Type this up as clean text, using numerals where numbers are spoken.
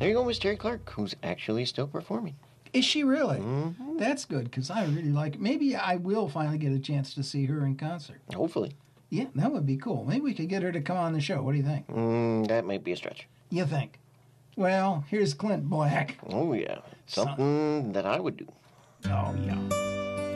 There you go, Miss Terry Clark, who's actually still performing. Is she really? That's good, because I really like it. Maybe I will finally get a chance to see her in concert. Hopefully. Yeah, that would be cool. Maybe we could get her to come on the show. What do you think? That might be a stretch. You think? Well, here's Clint Black. Oh, yeah. Something that I would do. Oh, yeah.